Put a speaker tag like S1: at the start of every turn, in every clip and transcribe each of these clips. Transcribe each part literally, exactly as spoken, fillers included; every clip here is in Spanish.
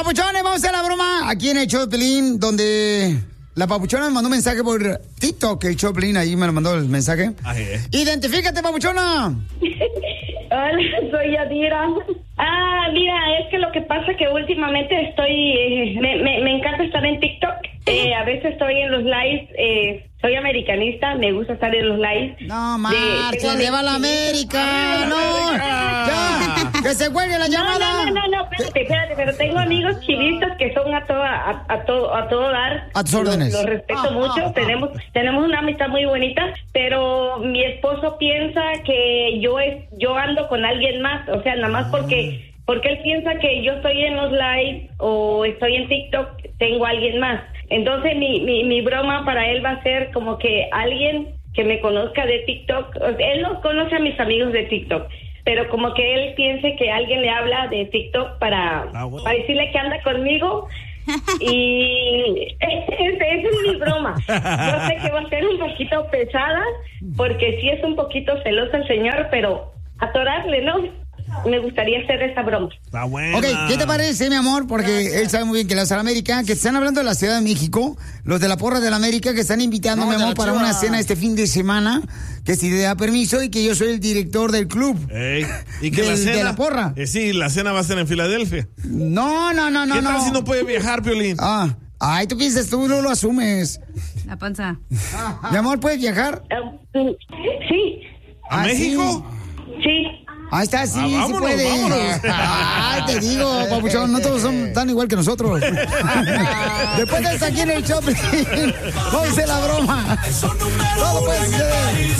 S1: Papuchones, vamos a hacer la broma aquí en el show de Pelín, donde la papuchona me mandó un mensaje por TikTok, el show de Pelín, ahí me lo mandó el mensaje. Ay, eh. Identifícate, papuchona.
S2: Hola, soy Yadira. Ah, mira, es que lo que pasa es que últimamente estoy, eh, me, me, me encanta estar en TikTok. Eh, a veces estoy en los lives, eh, soy americanista, me gusta estar en los lives.
S1: No, marcha, le va a la América, no, ya, que se cuelgue la llamada.
S2: No, no, no, no, espérate, espérate, pero tengo amigos chilistas que son a todo, a, a todo, a todo dar.
S1: A tus órdenes.
S2: Los, los respeto
S1: ah,
S2: mucho,
S1: ah,
S2: tenemos, ah. tenemos una amistad muy bonita, pero mi esposo piensa que yo es, yo ando con alguien más, o sea, nada más porque... Porque él piensa que yo estoy en los lives o estoy en TikTok, tengo a alguien más. Entonces mi, mi, mi broma para él va a ser como que alguien que me conozca de TikTok. O sea, él no conoce a mis amigos de TikTok, pero como que él piense que alguien le habla de TikTok para, ah, bueno. para decirle que anda conmigo. Y esa es mi broma. Yo sé que va a ser un poquito pesada, porque sí es un poquito celoso el señor, pero atorarle, ¿no? Me gustaría hacer esa broma.
S3: Está buena.
S1: Ok, ¿qué te parece, mi amor? Porque Gracias. Él sabe muy bien que la América, que están hablando de la Ciudad de México, los de la porra de la América, que están invitando, no, mi amor, para chiva. Una cena este fin de semana, que si te da permiso y que yo soy el director del club.
S3: Ey, ¿y que
S1: del,
S3: la cena?
S1: De la porra.
S3: Eh, sí, la cena va a ser en Filadelfia.
S1: No, no, no, no.
S3: ¿Qué tal
S1: no.
S3: si no puede viajar, Piolín?
S1: Ah, ay, tú piensas, tú no lo asumes.
S4: La panza.
S1: Mi amor, ¿puedes viajar?
S2: Uh, sí.
S3: ¿A
S1: ¿Ah,
S3: México?
S2: Sí. sí.
S1: Ahí está, sí,
S3: ah, vámonos,
S1: sí puede.
S3: Vámonos.
S1: Ay, te digo, papuchón, no todos son tan igual que nosotros. Después de estar aquí en el shopping, vamos a hacer la broma. Todo puede suceder.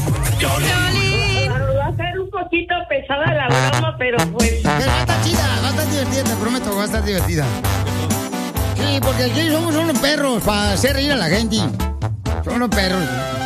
S2: Va a ser un poquito pesada la broma, pero pues...
S1: Pero va a estar chida, va a estar divertida, te prometo, va a estar divertida. Sí, porque aquí somos unos perros para hacer reír a la gente. Son unos perros.